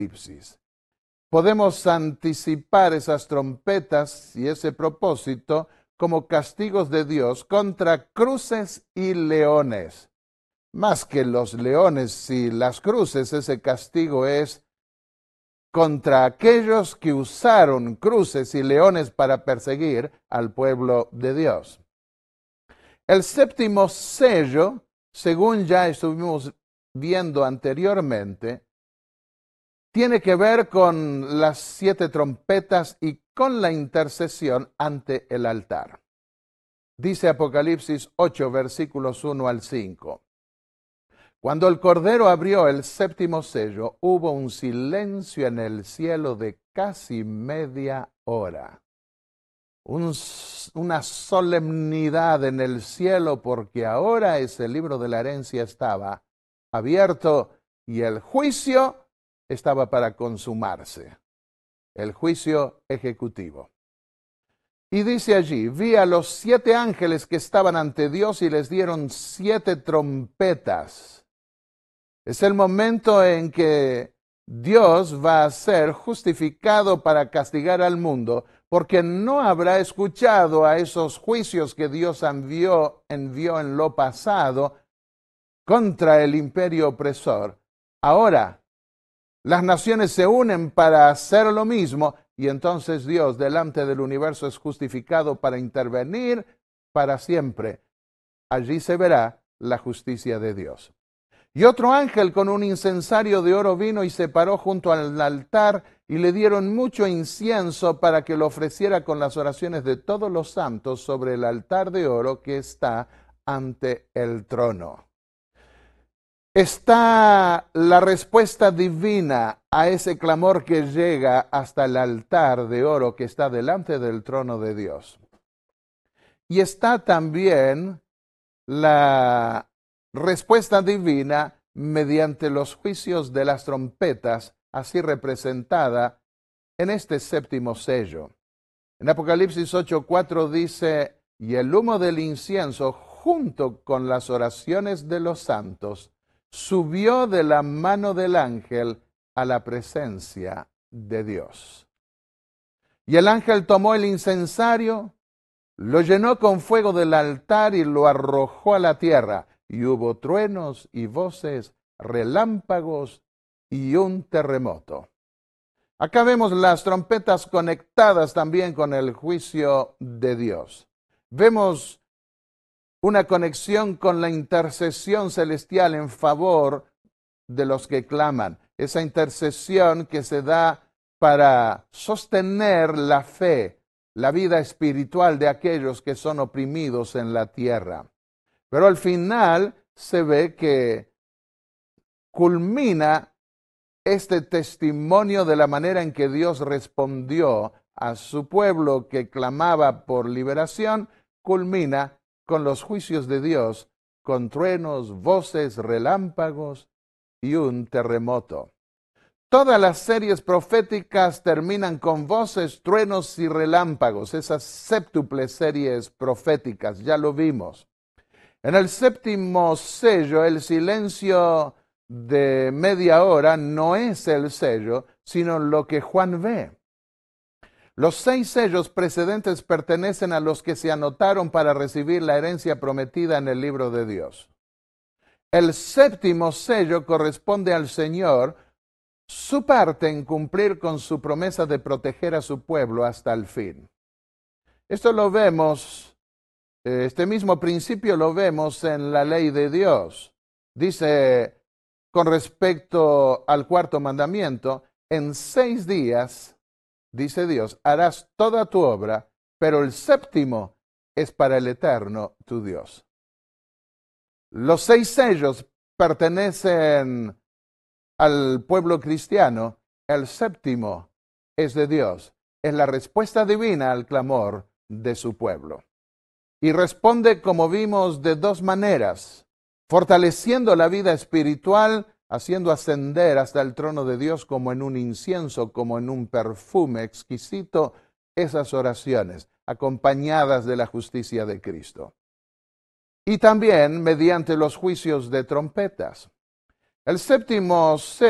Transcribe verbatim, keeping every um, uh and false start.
Apocalipsis. Podemos anticipar esas trompetas y ese propósito como castigos de Dios contra cruces y leones. Más que los leones y las cruces, ese castigo es contra aquellos que usaron cruces y leones para perseguir al pueblo de Dios. El séptimo sello, según ya estuvimos viendo anteriormente, tiene que ver con las siete trompetas y con la intercesión ante el altar. Dice Apocalipsis ocho, versículos uno al cinco. Cuando el Cordero abrió el séptimo sello, hubo un silencio en el cielo de casi media hora. Un, una solemnidad en el cielo, porque ahora ese libro de la herencia estaba abierto y el juicio estaba para consumarse, el juicio ejecutivo. Y dice allí, vi a los siete ángeles que estaban ante Dios y les dieron siete trompetas. Es el momento en que Dios va a ser justificado para castigar al mundo, porque no habrá escuchado a esos juicios que Dios envió, envió en lo pasado contra el imperio opresor. Ahora, las naciones se unen para hacer lo mismo y entonces Dios delante del universo es justificado para intervenir para siempre. Allí se verá la justicia de Dios. Y otro ángel con un incensario de oro vino y se paró junto al altar y le dieron mucho incienso para que lo ofreciera con las oraciones de todos los santos sobre el altar de oro que está ante el trono. Está la respuesta divina a ese clamor que llega hasta el altar de oro que está delante del trono de Dios. Y está también la respuesta divina mediante los juicios de las trompetas, así representada en este séptimo sello. En Apocalipsis ocho cuatro dice, y el humo del incienso junto con las oraciones de los santos subió de la mano del ángel a la presencia de Dios. Y el ángel tomó el incensario, lo llenó con fuego del altar y lo arrojó a la tierra. Y hubo truenos y voces, relámpagos y un terremoto. Acá vemos las trompetas conectadas también con el juicio de Dios. Vemos una conexión con la intercesión celestial en favor de los que claman. Esa intercesión que se da para sostener la fe, la vida espiritual de aquellos que son oprimidos en la tierra. Pero al final se ve que culmina este testimonio de la manera en que Dios respondió a su pueblo que clamaba por liberación, culmina con los juicios de Dios, con truenos, voces, relámpagos y un terremoto. Todas las series proféticas terminan con voces, truenos y relámpagos, esas séptuples series proféticas, ya lo vimos. En el séptimo sello, el silencio de media hora no es el sello, sino lo que Juan ve. Los seis sellos precedentes pertenecen a los que se anotaron para recibir la herencia prometida en el libro de Dios. El séptimo sello corresponde al Señor, su parte en cumplir con su promesa de proteger a su pueblo hasta el fin. Esto lo vemos, este mismo principio lo vemos en la ley de Dios. Dice con respecto al cuarto mandamiento, en seis días, dice Dios, harás toda tu obra, pero el séptimo es para el Eterno tu Dios. Los seis sellos pertenecen al pueblo cristiano, el séptimo es de Dios, es la respuesta divina al clamor de su pueblo. Y responde, como vimos, de dos maneras, fortaleciendo la vida espiritual, haciendo ascender hasta el trono de Dios como en un incienso, como en un perfume exquisito, esas oraciones, acompañadas de la justicia de Cristo. Y también mediante los juicios de trompetas. El séptimo